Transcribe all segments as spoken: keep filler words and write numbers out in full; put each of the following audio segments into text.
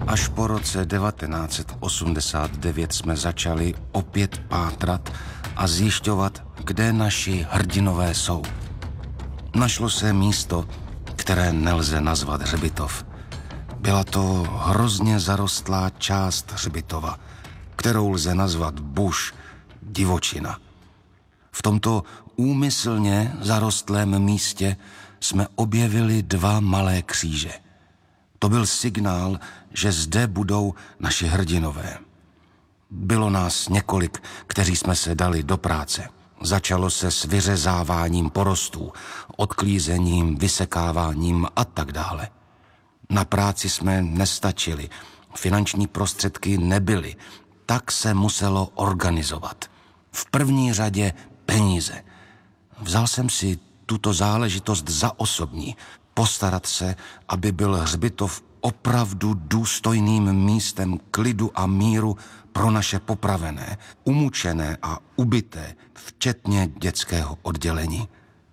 Až po roce devatenáct set osmdesát devět jsme začali opět pátrat a zjišťovat, kde naši hrdinové jsou. Našlo se místo, které nelze nazvat hřbitov. Byla to hrozně zarostlá část hřbitova, kterou lze nazvat buš, divočina. V tomto úmyslně zarostlém místě jsme objevili dva malé kříže. To byl signál, že zde budou naši hrdinové. Bylo nás několik, kteří jsme se dali do práce. Začalo se s vyřezáváním porostů, odklízením, vysekáváním a tak dále. Na práci jsme nestačili, finanční prostředky nebyly, tak se muselo organizovat. V první řadě peníze. Vzal jsem si tuto záležitost za osobní, postarat se, aby byl hřbitov opravdu důstojným místem klidu a míru pro naše popravené, umučené a ubité, včetně dětského oddělení.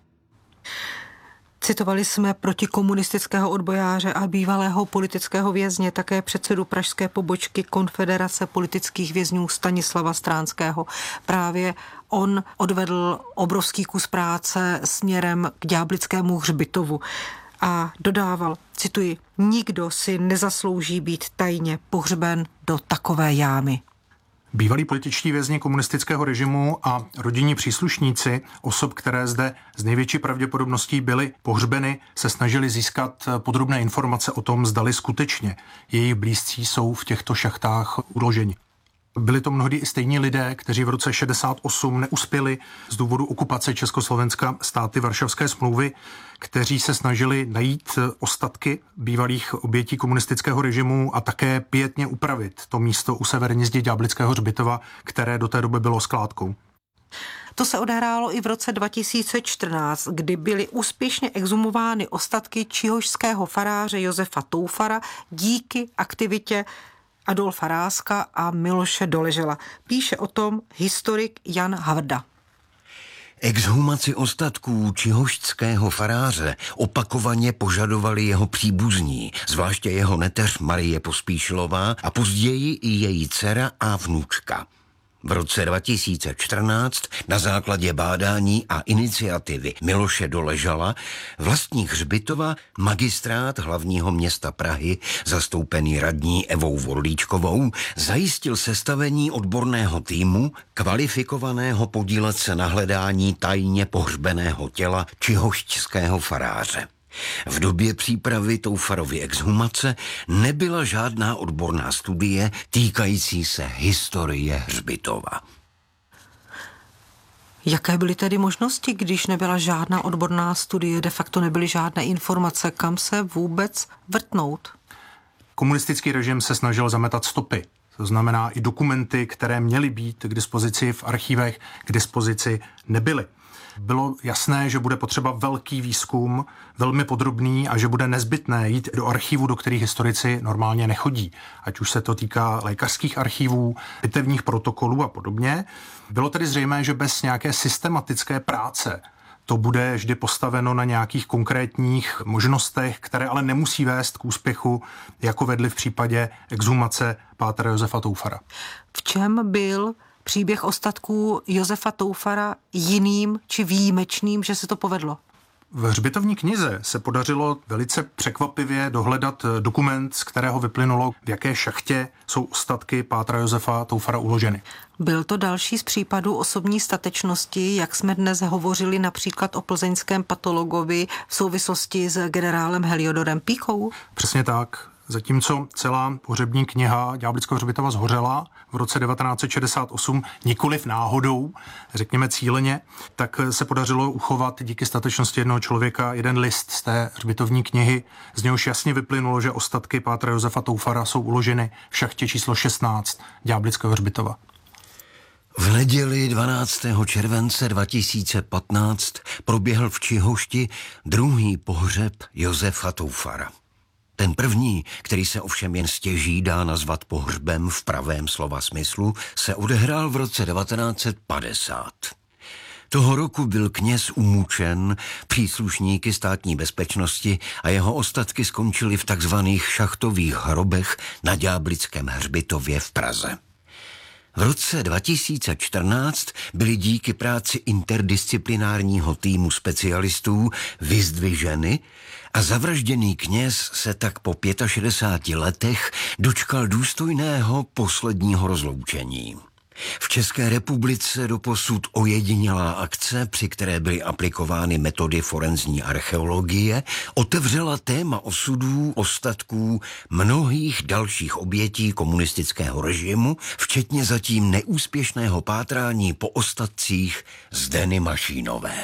Citovali jsme protikomunistického odbojáře a bývalého politického vězně, také předsedu pražské pobočky Konfederace politických vězňů Stanislava Stránského. Právě on odvedl obrovský kus práce směrem k ďáblickému hřbitovu a dodával, cituji, nikdo si nezaslouží být tajně pohřben do takové jámy. Bývalí političtí vězni komunistického režimu a rodinní příslušníci osob, které zde z největší pravděpodobností byly pohřbeny, se snažili získat podrobné informace o tom, zdali skutečně jejich blízcí jsou v těchto šachtách uloženi. Byli to mnohdy i stejní lidé, kteří v roce šedesát osm neuspěli z důvodu okupace Československa státy Varšavské smlouvy, kteří se snažili najít ostatky bývalých obětí komunistického režimu a také pietně upravit to místo u severní zdi ďáblického hřbitova, které do té doby bylo skládkou. To se odehrálo i v roce dva tisíce čtrnáct, kdy byly úspěšně exhumovány ostatky čihožského faráře Josefa Toufara díky aktivitě Adolfa Ráska a Miloše Doležela. Píše o tom historik Jan Havrda. Exhumaci ostatků čihožského faráře opakovaně požadovali jeho příbuzní, zvláště jeho neteř Marie Pospíšilová a později i její dcera a vnučka. V roce dva tisíce čtrnáct na základě bádání a iniciativy Miloše Doležala vlastník hřbitova magistrát hlavního města Prahy, zastoupený radní Evou Vorlíčkovou, zajistil sestavení odborného týmu kvalifikovaného podílet se na hledání tajně pohřbeného těla čihožského faráře. V době přípravy Toufarovy exhumace nebyla žádná odborná studie týkající se historie hřbitova. Jaké byly tedy možnosti, když nebyla žádná odborná studie, de facto nebyly žádné informace, kam se vůbec vrtnout? Komunistický režim se snažil zametat stopy. To znamená i dokumenty, které měly být k dispozici v archívech, k dispozici nebyly. Bylo jasné, že bude potřeba velký výzkum, velmi podrobný a že bude nezbytné jít do archívů, do kterých historici normálně nechodí. Ať už se to týká lékařských archívů, bitevních protokolů a podobně. Bylo tedy zřejmé, že bez nějaké systematické práce to bude vždy postaveno na nějakých konkrétních možnostech, které ale nemusí vést k úspěchu, jako vedly v případě exhumace pátra Josefa Toufara. V čem byl příběh ostatků Josefa Toufara jiným či výjimečným, že se to povedlo? V hřbitovní knize se podařilo velice překvapivě dohledat dokument, z kterého vyplynulo, v jaké šachtě jsou ostatky pátra Josefa Toufara uloženy. Byl to další z případů osobní statečnosti, jak jsme dnes hovořili například o plzeňském patologovi v souvislosti s generálem Heliodorem Píchou? Přesně tak. Zatímco celá pohřební kniha ďáblického hřbitova zhořela v roce devatenáct set šedesát osm, nikoliv náhodou, řekněme cíleně, tak se podařilo uchovat díky statečnosti jednoho člověka jeden list z té hřbitovní knihy, z něhož jasně vyplynulo, že ostatky pátra Josefa Toufara jsou uloženy v šachtě číslo šestnáct ďáblického hřbitova. V neděli dvanáctého července dva tisíce patnáct proběhl v Čihošti druhý pohřeb Josefa Toufara. Ten první, který se ovšem jen stěží dá nazvat pohřbem v pravém slova smyslu, se odehrál v roce devatenáct set padesát. Toho roku byl kněz umučen příslušníky státní bezpečnosti a jeho ostatky skončily v takzvaných šachtových hrobech na Ďáblickém hřbitově v Praze. V roce dva tisíce čtrnáct byly díky práci interdisciplinárního týmu specialistů vyzdviženy a zavražděný kněz se tak po šedesáti pěti letech dočkal důstojného posledního rozloučení. V České republice doposud ojedinělá akce, při které byly aplikovány metody forenzní archeologie, otevřela téma osudů, ostatků mnohých dalších obětí komunistického režimu, včetně zatím neúspěšného pátrání po ostatcích Zdeny Mašínové.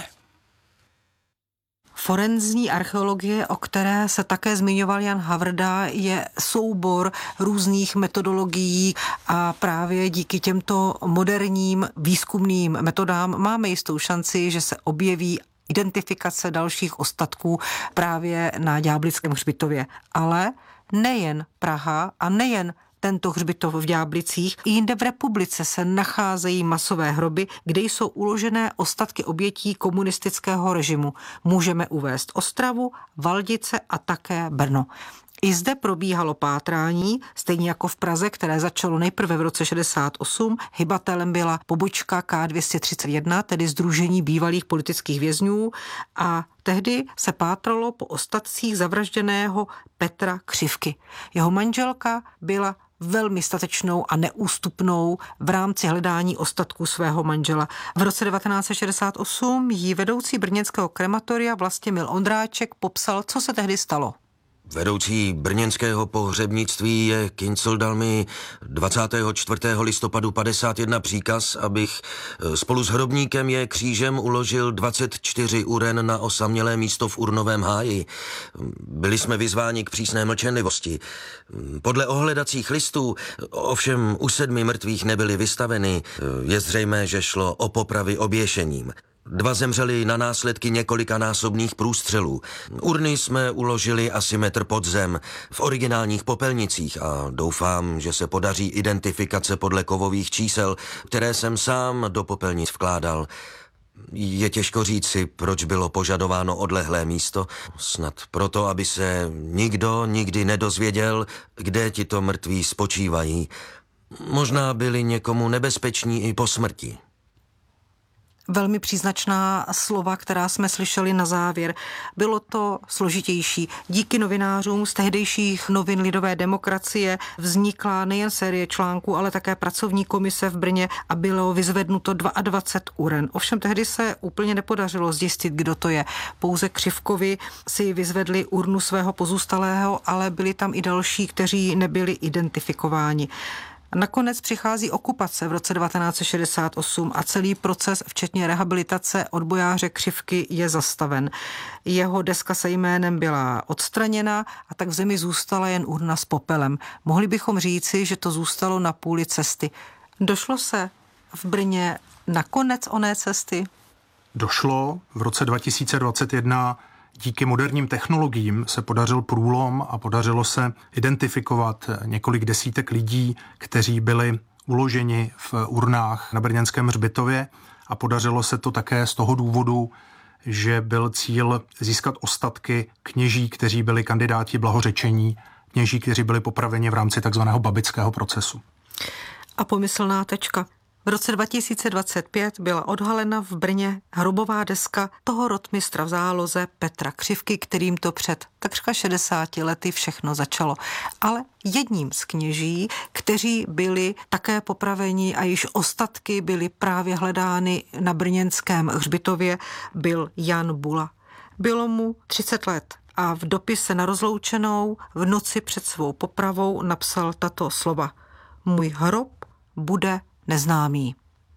Forenzní archeologie, o které se také zmiňoval Jan Havrda, je soubor různých metodologií a právě díky těmto moderním výzkumným metodám máme jistou šanci, že se objeví identifikace dalších ostatků právě na Ďáblickém hřbitově. Ale nejen Praha a nejen tento hřbitov v Ďáblicích, i jinde v republice se nacházejí masové hroby, kde jsou uložené ostatky obětí komunistického režimu. Můžeme uvést Ostravu, Valdice a také Brno. I zde probíhalo pátrání, stejně jako v Praze, které začalo nejprve v roce šedesát osm. Hybatelem byla pobočka K dvě stě třicet jedna, tedy Sdružení bývalých politických vězňů, a tehdy se pátralo po ostatcích zavražděného Petra Křivky. Jeho manželka byla velmi statečnou a neústupnou v rámci hledání ostatků svého manžela. V roce devatenáct set šedesát osm jí vedoucí brněnského krematoria Vlastimil Ondráček popsal, co se tehdy stalo. Vedoucí brněnského pohřebnictví je Kincl dal mi dvacátého čtvrtého listopadu padesát jedna příkaz, abych spolu s hrobníkem je křížem uložil dvacet čtyři uren na osamělé místo v urnovém háji. Byli jsme vyzváni k přísné mlčenlivosti. Podle ohledacích listů ovšem u sedmi mrtvých nebyly vystaveny. Je zřejmé, že šlo o popravy oběšením. Dva zemřeli na následky několikanásobných průstřelů. Urny jsme uložili asi metr pod zem v originálních popelnicích a doufám, že se podaří identifikace podle kovových čísel, které jsem sám do popelnic vkládal. Je těžko říci, proč bylo požadováno odlehlé místo. Snad proto, aby se nikdo nikdy nedozvěděl, kde tito mrtví spočívají. Možná byli někomu nebezpeční i po smrti. Velmi příznačná slova, která jsme slyšeli na závěr. Bylo to složitější. Díky novinářům z tehdejších novin Lidové demokracie vznikla nejen série článků, ale také pracovní komise v Brně a bylo vyzvednuto dvacet dva uren. Ovšem tehdy se úplně nepodařilo zjistit, kdo to je. Pouze Křivkovi si vyzvedli urnu svého pozůstalého, ale byli tam i další, kteří nebyli identifikováni. Nakonec přichází okupace v roce devatenáct set šedesát osm a celý proces, včetně rehabilitace odbojáře Křivky, je zastaven. Jeho deska se jménem byla odstraněna a tak v zemi zůstala jen urna s popelem. Mohli bychom říci, že to zůstalo na půli cesty. Došlo se v Brně na konec oné cesty? Došlo. V roce dva tisíce dvacet jedna díky moderním technologiím se podařil průlom a podařilo se identifikovat několik desítek lidí, kteří byli uloženi v urnách na brněnském hřbitově, a podařilo se to také z toho důvodu, že byl cíl získat ostatky kněží, kteří byli kandidáti blahořečení, kněží, kteří byli popraveni v rámci takzvaného babického procesu. A pomyslná tečka. V roce dva tisíce dvacet pět byla odhalena v Brně hrobová deska toho rotmistra v záloze Petra Křivky, kterým to před takřka šedesáti lety všechno začalo. Ale jedním z kněží, kteří byli také popraveni a již ostatky byly právě hledány na brněnském hřbitově, byl Jan Bula. Bylo mu třicet let a v dopise na rozloučenou v noci před svou popravou napsal tato slova: Můj hrob bude neznámý.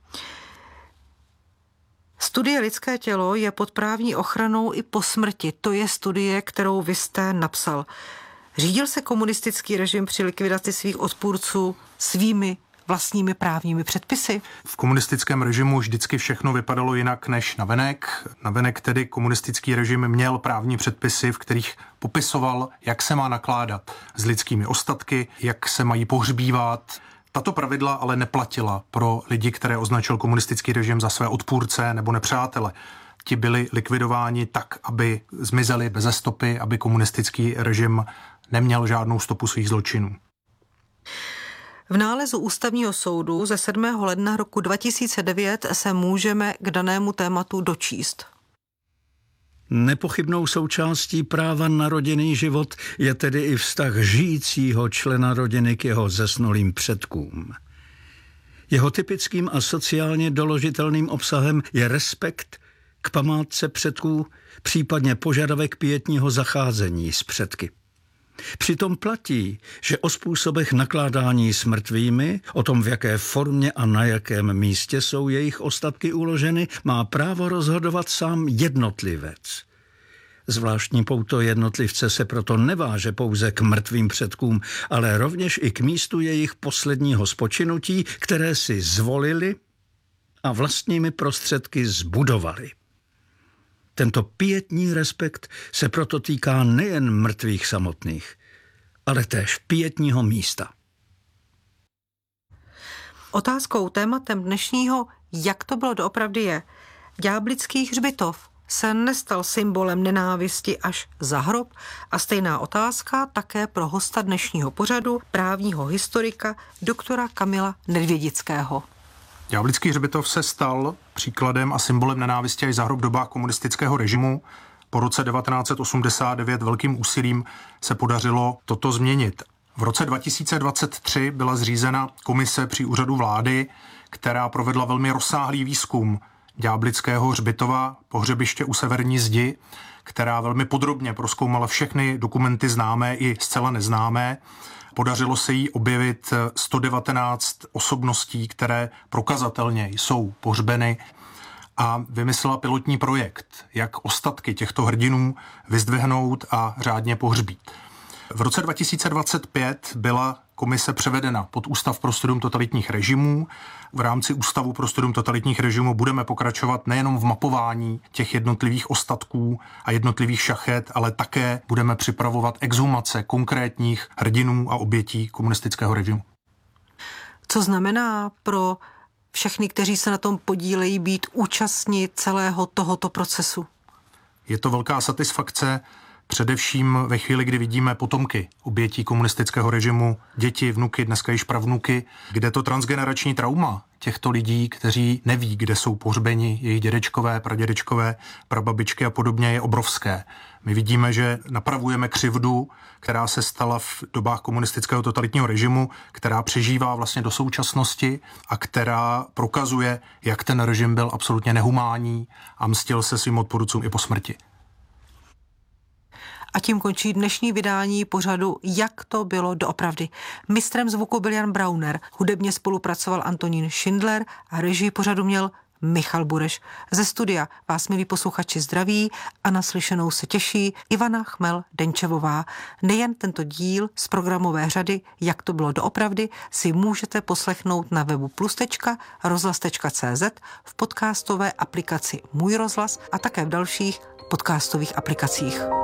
Studie Lidské tělo je pod právní ochranou i po smrti. To je studie, kterou vy jste napsal. Řídil se komunistický režim při likvidaci svých odpůrců svými vlastními právními předpisy? V komunistickém režimu vždycky všechno vypadalo jinak než navenek. Navenek tedy komunistický režim měl právní předpisy, v kterých popisoval, jak se má nakládat s lidskými ostatky, jak se mají pohřbívat. Tato pravidla ale neplatila pro lidi, které označil komunistický režim za své odpůrce nebo nepřátele. Ti byli likvidováni tak, aby zmizeli beze stopy, aby komunistický režim neměl žádnou stopu svých zločinů. V nálezu Ústavního soudu ze sedmého ledna roku dva tisíce devět se můžeme k danému tématu dočíst. Nepochybnou součástí práva na rodinný život je tedy i vztah žijícího člena rodiny k jeho zesnulým předkům. Jeho typickým a sociálně doložitelným obsahem je respekt k památce předků, případně požadavek pietního zacházení s předky. Přitom platí, že o způsobech nakládání s mrtvými, o tom, v jaké formě a na jakém místě jsou jejich ostatky uloženy, má právo rozhodovat sám jednotlivec. Zvláštní pouto jednotlivce se proto neváže pouze k mrtvým předkům, ale rovněž i k místu jejich posledního spočinutí, které si zvolili a vlastními prostředky zbudovali. Tento pietní respekt se proto týká nejen mrtvých samotných, ale též pietního místa. Otázkou, tématem dnešního, jak to bylo doopravdy je, ďáblický hřbitov se nestal symbolem nenávisti až za hrob a stejná otázka také pro hosta dnešního pořadu, právního historika doktora Kamila Nedvědického. Ďáblický hřbitov se stal příkladem a symbolem nenávisti až za hrob v dobách komunistického režimu. Po roce devatenáct set osmdesát devět velkým úsilím se podařilo toto změnit. V roce dva tisíce dvacet tři byla zřízena komise při úřadu vlády, která provedla velmi rozsáhlý výzkum Ďáblického hřbitova, pohřebiště u Severní zdi, která velmi podrobně prozkoumala všechny dokumenty známé i zcela neznámé. Podařilo se jí objevit sto devatenáct osobností, které prokazatelně jsou pohřbeny, a vymyslela pilotní projekt, jak ostatky těchto hrdinů vyzdvihnout a řádně pohřbít. V roce dva tisíce dvacet pět byla komise převedena pod Ústav pro studium totalitních režimů. V rámci Ústavu pro studium totalitních režimů budeme pokračovat nejenom v mapování těch jednotlivých ostatků a jednotlivých šachet, ale také budeme připravovat exhumace konkrétních hrdinů a obětí komunistického režimu. Co znamená pro všechny, kteří se na tom podílejí, být účastní celého tohoto procesu? Je to velká satisfakce, především ve chvíli, kdy vidíme potomky obětí komunistického režimu, děti, vnuky, dneska již pravnuky, kde to transgenerační trauma těchto lidí, kteří neví, kde jsou pohřbeni, jejich dědečkové, pradědečkové, prababičky a podobně, je obrovské. My vidíme, že napravujeme křivdu, která se stala v dobách komunistického totalitního režimu, která přežívá vlastně do současnosti a která prokazuje, jak ten režim byl absolutně nehumánní a mstil se svým odpůrcům i po smrti. A tím končí dnešní vydání pořadu Jak to bylo doopravdy. Mistrem zvuku byl Jan Brauner, hudebně spolupracoval Antonín Schindler a režii pořadu měl Michal Bureš. Ze studia vás, milí posluchači, zdraví a naslyšenou se těší Ivana Chmel-Denčevová. Nejen tento díl z programové řady Jak to bylo doopravdy si můžete poslechnout na webu plus tečka rozhlas tečka cé zet, v podcastové aplikaci Můj rozhlas a také v dalších podcastových aplikacích.